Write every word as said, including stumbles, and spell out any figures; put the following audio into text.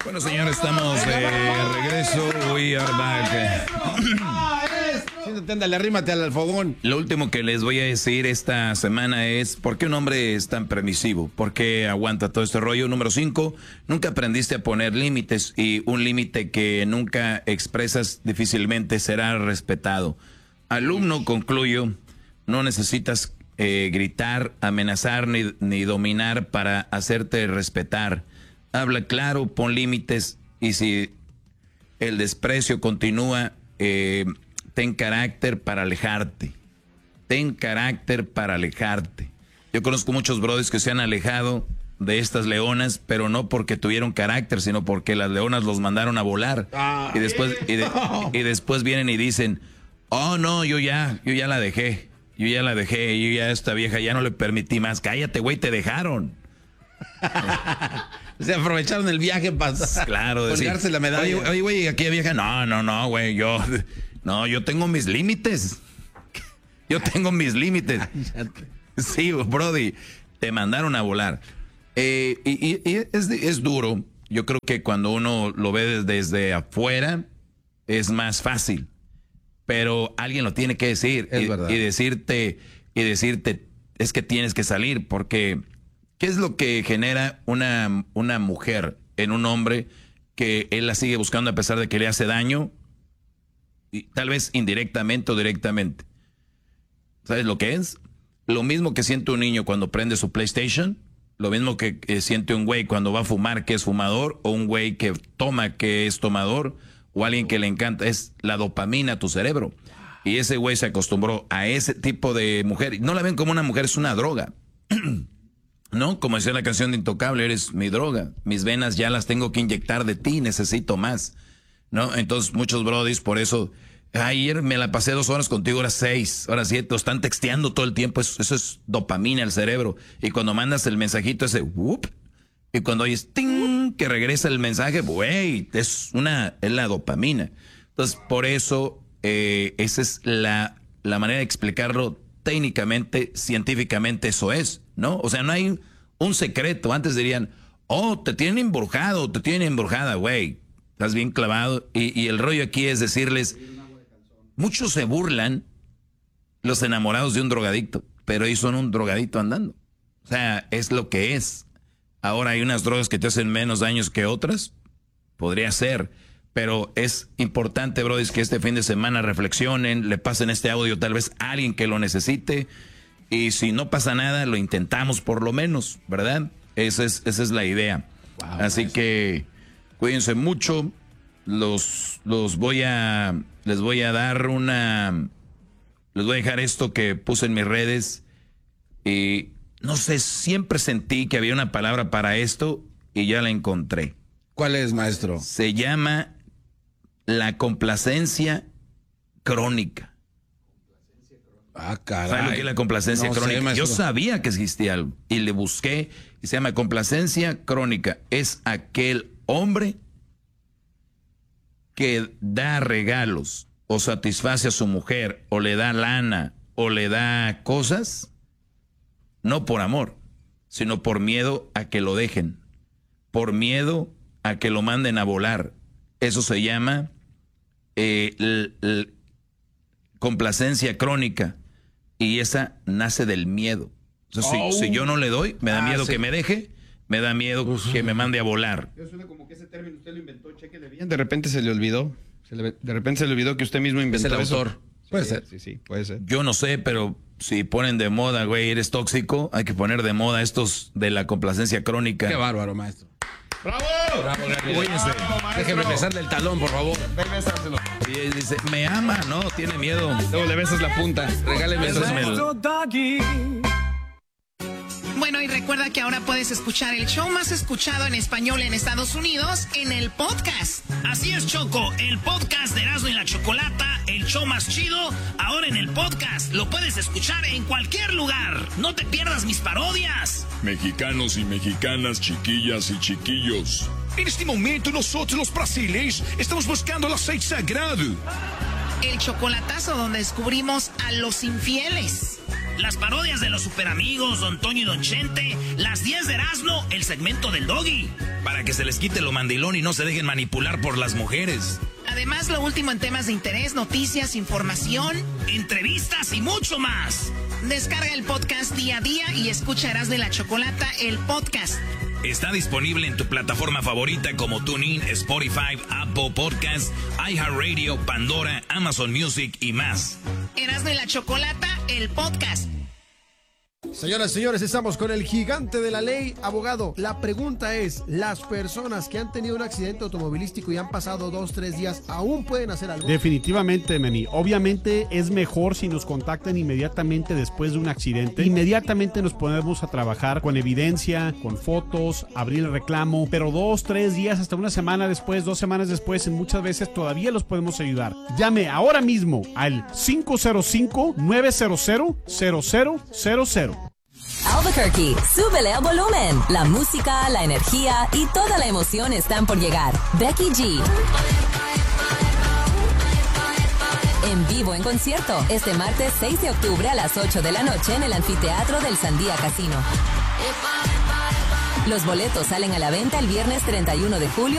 Bueno, señores, estamos de regreso. We are back. Siéntate, ándale, arrímate al fogón. Lo último que les voy a decir esta semana es ¿por qué un hombre es tan permisivo? ¿Por qué aguanta todo este rollo? Número cinco, nunca aprendiste a poner límites y un límite que nunca expresas difícilmente será respetado. Alumno, concluyo, no necesitas eh, gritar, amenazar ni, ni dominar para hacerte respetar. Habla claro, pon límites y si el desprecio continúa, eh, ten carácter para alejarte. Ten carácter para alejarte. Yo conozco muchos brothers que se han alejado de estas leonas, pero no porque tuvieron carácter, sino porque las leonas los mandaron a volar. Ah, y después y, de, y después vienen y dicen, oh no, yo ya, yo ya la dejé. Yo ya la dejé, yo ya a esta vieja ya no le permití más. Cállate, güey, te dejaron. Se aprovecharon el viaje para claro, colgarse la medalla. Oye, oye, güey, aquella vieja, no, no, no, güey, yo, no, yo tengo mis límites. Yo tengo mis límites. Sí, brody, te mandaron a volar. Eh, y, y, y es, es duro. Yo creo que cuando uno lo ve desde, desde afuera, es más fácil. Pero alguien lo tiene que decir. Es y, verdad. y decirte, y decirte, es que tienes que salir, porque ¿qué es lo que genera una, una mujer en un hombre que él la sigue buscando a pesar de que le hace daño? Y tal vez indirectamente o directamente. ¿Sabes lo que es? Lo mismo que siente un niño cuando prende su PlayStation, lo mismo que, que siente un güey cuando va a fumar que es fumador, o un güey que toma que es tomador, o alguien que le encanta, es la dopamina a tu cerebro. Y ese güey se acostumbró a ese tipo de mujer. No la ven como una mujer, es una droga. ¿No? Como decía la canción de Intocable, eres mi droga. Mis venas ya las tengo que inyectar de ti, necesito más. ¿No? Entonces muchos brodis por eso, ayer me la pasé dos horas contigo, ahora seis, ahora siete, están texteando todo el tiempo, eso, eso es dopamina al cerebro. Y cuando mandas el mensajito ese, whoop, y cuando oyes ting, que regresa el mensaje, güey, es una, es la dopamina. Entonces por eso, eh, esa es la, la manera de explicarlo técnicamente, científicamente eso es, ¿no? O sea, no hay un secreto. Antes dirían, oh, te tienen embrujado, te tienen embrujada, güey. Estás bien clavado. Y, y el rollo aquí es decirles, muchos se burlan los enamorados de un drogadicto, pero ellos son un drogadicto andando. O sea, es lo que es. Ahora hay unas drogas que te hacen menos daños que otras. Podría ser. Pero es importante, brodis, que este fin de semana reflexionen, le pasen este audio tal vez a alguien que lo necesite. Y si no pasa nada, lo intentamos por lo menos, ¿verdad? Esa es, esa es la idea. Wow, así nice. Que cuídense mucho. Los, los voy a, les voy a dar una, les voy a dejar esto que puse en mis redes. Y no sé, siempre sentí que había una palabra para esto y ya la encontré. ¿Cuál es, maestro? Se llama la complacencia crónica. Ah, caray. ¿Sabes lo que es la complacencia no crónica? Sé, Yo sabía que existía algo y le busqué y se llama complacencia crónica. Es aquel hombre que da regalos o satisface a su mujer o le da lana o le da cosas, no por amor, sino por miedo a que lo dejen, por miedo a que lo manden a volar. Eso se llama eh, l, l, complacencia crónica. Y esa nace del miedo. O sea, oh. si, si yo no le doy, me da ah, miedo sí. que me deje, me da miedo uh -huh. que me mande a volar. Eso suena como que ese término usted lo inventó, cheque de bien. De repente se le olvidó. Se le, de repente se le olvidó que usted mismo inventó es el eso. autor. Puede sí, ser. Sí, sí, puede ser. Yo no sé, pero si ponen de moda, güey, eres tóxico, hay que poner de moda estos de la complacencia crónica. Qué bárbaro, maestro. ¡Bravo! ¡Bravo, Cuídense. Déjeme besarle el talón, por favor. Ve, besárselo. Y dice, me ama, no, tiene miedo. Luego le besas la punta. Regáleme eso. Bueno, y recuerda que ahora puedes escuchar el show más escuchado en español en Estados Unidos en el podcast. Así es, Choco, el podcast de Erasmo y la Chocolata, el show más chido, ahora en el podcast. Lo puedes escuchar en cualquier lugar. No te pierdas mis parodias. Mexicanos y mexicanas, chiquillas y chiquillos. En este momento nosotros los brasileños estamos buscando el aceite sagrado. El chocolatazo donde descubrimos a los infieles. Las parodias de los superamigos, Don Toño y Don Chente, las diez de Erasmo, el segmento del Doggy. para que se les quite lo mandilón y no se dejen manipular por las mujeres. Además, lo último en temas de interés, noticias, información, entrevistas y mucho más. Descarga el podcast día a día y escucha Erasmo y la Chocolata, el podcast. Está disponible en tu plataforma favorita como TuneIn, Spotify, Apple Podcasts, iHeartRadio, Pandora, Amazon Music y más. Erasmo y la Chocolata, el podcast. Señoras y señores, estamos con el gigante de la ley, abogado. La pregunta es, ¿las personas que han tenido un accidente automovilístico y han pasado dos, tres días, aún pueden hacer algo? Definitivamente, Manny. Obviamente es mejor si nos contactan inmediatamente después de un accidente. Inmediatamente nos ponemos a trabajar con evidencia, con fotos, abrir el reclamo, pero dos, tres días, hasta una semana después, dos semanas después, muchas veces todavía los podemos ayudar. Llame ahora mismo al cinco cero cinco, nueve cero cero, cero cero cero cero. Albuquerque, súbele al volumen. La música, la energía y toda la emoción están por llegar. Becky G. En vivo en concierto, este martes seis de octubre a las ocho de la noche en el anfiteatro del Sandía Casino. Los boletos salen a la venta el viernes treinta y uno de julio.